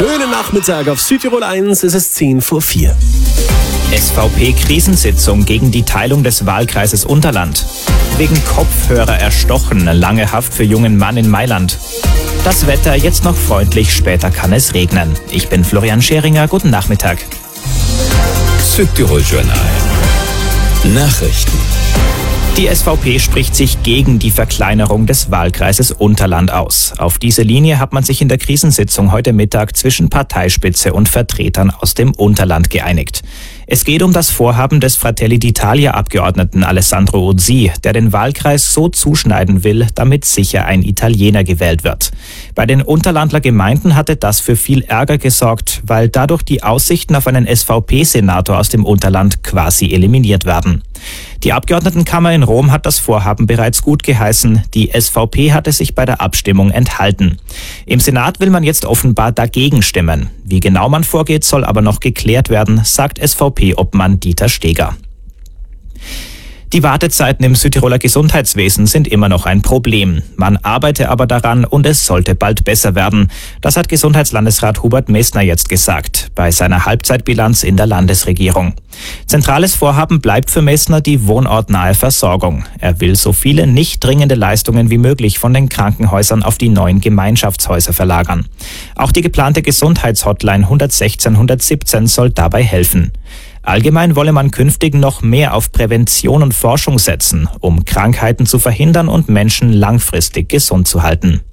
Schönen Nachmittag auf Südtirol 1, es ist 4:10. SVP-Krisensitzung gegen die Teilung des Wahlkreises Unterland. Wegen Kopfhörer erstochen, lange Haft für jungen Mann in Mailand. Das Wetter jetzt noch freundlich, später kann es regnen. Ich bin Florian Scheringer, guten Nachmittag. Südtirol Journal. Nachrichten. Die SVP spricht sich gegen die Verkleinerung des Wahlkreises Unterland aus. Auf diese Linie hat man sich in der Krisensitzung heute Mittag zwischen Parteispitze und Vertretern aus dem Unterland geeinigt. Es geht um das Vorhaben des Fratelli d'Italia-Abgeordneten Alessandro Ursi, der den Wahlkreis so zuschneiden will, damit sicher ein Italiener gewählt wird. Bei den Unterlandler Gemeinden hatte das für viel Ärger gesorgt, weil dadurch die Aussichten auf einen SVP-Senator aus dem Unterland quasi eliminiert werden. Die Abgeordnetenkammer in Rom hat das Vorhaben bereits gut geheißen. Die SVP hatte sich bei der Abstimmung enthalten. Im Senat will man jetzt offenbar dagegen stimmen. Wie genau man vorgeht, soll aber noch geklärt werden, sagt SVP-Obmann Dieter Steger. Die Wartezeiten im Südtiroler Gesundheitswesen sind immer noch ein Problem. Man arbeite aber daran und es sollte bald besser werden. Das hat Gesundheitslandesrat Hubert Messner jetzt gesagt, bei seiner Halbzeitbilanz in der Landesregierung. Zentrales Vorhaben bleibt für Messner die wohnortnahe Versorgung. Er will so viele nicht dringende Leistungen wie möglich von den Krankenhäusern auf die neuen Gemeinschaftshäuser verlagern. Auch die geplante Gesundheitshotline 116 117 soll dabei helfen. Allgemein wolle man künftig noch mehr auf Prävention und Forschung setzen, um Krankheiten zu verhindern und Menschen langfristig gesund zu halten.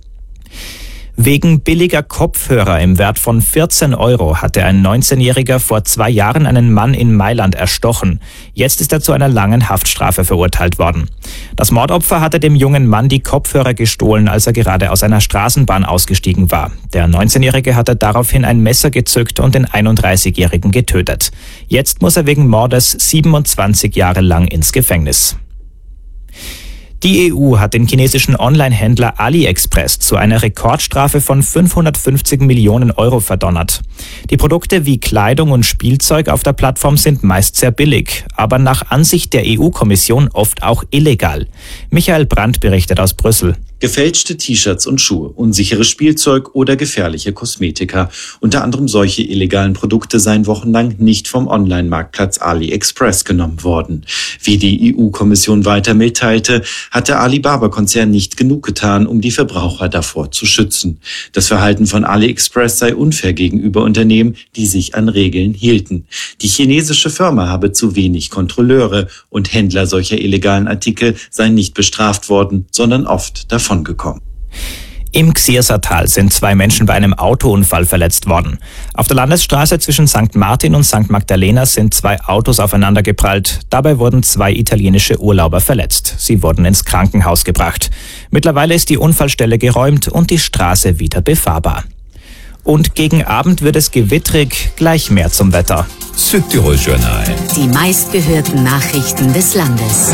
Wegen billiger Kopfhörer im Wert von 14 € hatte ein 19-Jähriger vor 2 Jahren einen Mann in Mailand erstochen. Jetzt ist er zu einer langen Haftstrafe verurteilt worden. Das Mordopfer hatte dem jungen Mann die Kopfhörer gestohlen, als er gerade aus einer Straßenbahn ausgestiegen war. Der 19-Jährige hatte daraufhin ein Messer gezückt und den 31-Jährigen getötet. Jetzt muss er wegen Mordes 27 Jahre lang ins Gefängnis. Die EU hat den chinesischen Online-Händler AliExpress zu einer Rekordstrafe von 550 Millionen € verdonnert. Die Produkte wie Kleidung und Spielzeug auf der Plattform sind meist sehr billig, aber nach Ansicht der EU-Kommission oft auch illegal. Michael Brandt berichtet aus Brüssel. Gefälschte T-Shirts und Schuhe, unsicheres Spielzeug oder gefährliche Kosmetika. Unter anderem solche illegalen Produkte seien wochenlang nicht vom Online-Marktplatz AliExpress genommen worden. Wie die EU-Kommission weiter mitteilte, hat der Alibaba-Konzern nicht genug getan, um die Verbraucher davor zu schützen. Das Verhalten von AliExpress sei unfair gegenüber Unternehmen, die sich an Regeln hielten. Die chinesische Firma habe zu wenig Kontrolleure und Händler solcher illegalen Artikel seien nicht bestraft worden, sondern oft davongekommen. Im Xiersertal sind 2 Menschen bei einem Autounfall verletzt worden. Auf der Landesstraße zwischen St. Martin und St. Magdalena sind 2 Autos aufeinandergeprallt. Dabei wurden 2 italienische Urlauber verletzt. Sie wurden ins Krankenhaus gebracht. Mittlerweile ist die Unfallstelle geräumt und die Straße wieder befahrbar. Und gegen Abend wird es gewittrig, gleich mehr zum Wetter. Südtirol Journal. Die meistgehörten Nachrichten des Landes.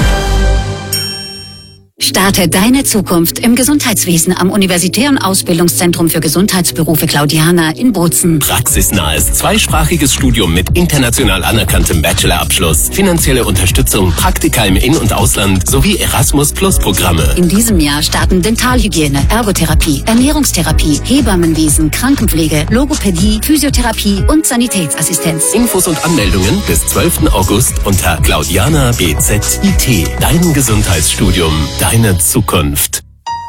Starte deine Zukunft im Gesundheitswesen am Universitären Ausbildungszentrum für Gesundheitsberufe Claudiana in Bozen. Praxisnahes zweisprachiges Studium mit international anerkanntem Bachelorabschluss, finanzielle Unterstützung, Praktika im In- und Ausland sowie Erasmus-Plus-Programme. In diesem Jahr starten Dentalhygiene, Ergotherapie, Ernährungstherapie, Hebammenwesen, Krankenpflege, Logopädie, Physiotherapie und Sanitätsassistenz. Infos und Anmeldungen bis 12. August unter Claudiana BZIT. Dein Gesundheitsstudium, deine Zukunft.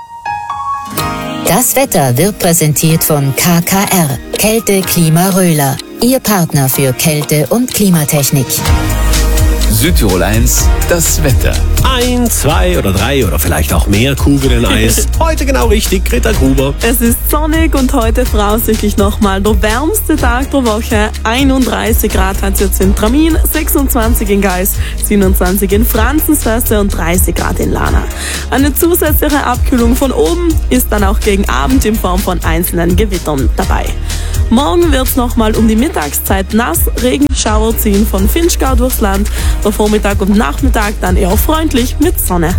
Das Wetter wird präsentiert von KKR, Kälte Klima Röhler, Ihr Partner für Kälte- und Klimatechnik. Südtirol 1, das Wetter. 1, 2 oder 3 oder vielleicht auch mehr Kugeln Eis. Heute genau richtig, Greta Gruber. Es ist sonnig und heute voraussichtlich nochmal der wärmste Tag der Woche. 31 Grad hat es jetzt in Tramin, 26 in Geis, 27 in Franzensfeste und 30 Grad in Lana. Eine zusätzliche Abkühlung von oben ist dann auch gegen Abend in Form von einzelnen Gewittern dabei. Morgen wird es nochmal um die Mittagszeit nass, Regenschauer ziehen von Vinschgau durchs Land. Der Vormittag und Nachmittag dann eher freundlich mit Sonne.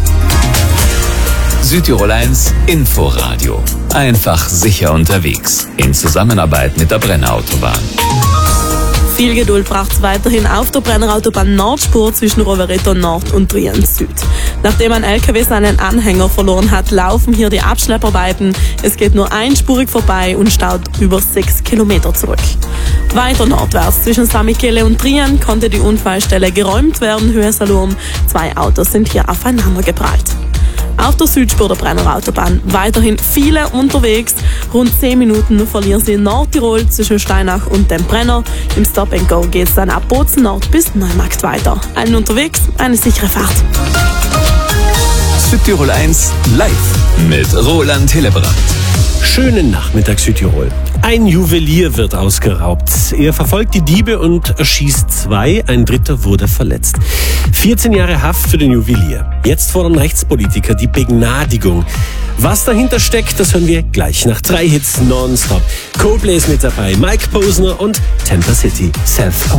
Südtirol 1 Inforadio. Einfach sicher unterwegs. In Zusammenarbeit mit der Brennerautobahn. Viel Geduld braucht es weiterhin auf der Brennerautobahn Nordspur zwischen Rovereto Nord und Trient Süd. Nachdem ein LKW seinen Anhänger verloren hat, laufen hier die Abschlepparbeiten. Es geht nur einspurig vorbei und staut über 6 Kilometer zurück. Weiter nordwärts zwischen San Michele und Trien konnte die Unfallstelle geräumt werden, Höhe Salurn. 2 Autos sind hier aufeinander geprallt. Auf der Südspur der Brenner Autobahn weiterhin viele unterwegs. Rund 10 Minuten verlieren sie in Nordtirol zwischen Steinach und dem Brenner. Im Stop and Go geht es dann ab Bozen Nord bis Neumarkt weiter. Allen unterwegs eine sichere Fahrt. Südtirol 1 live mit Roland Hillebrand. Schönen Nachmittag, Südtirol. Ein Juwelier wird ausgeraubt. Er verfolgt die Diebe und erschießt 2. Ein dritter wurde verletzt. 14 Jahre Haft für den Juwelier. Jetzt fordern Rechtspolitiker die Begnadigung. Was dahinter steckt, das hören wir gleich nach 3 Hits nonstop. Coldplay ist mit dabei, Mike Posner und Tampa City. Self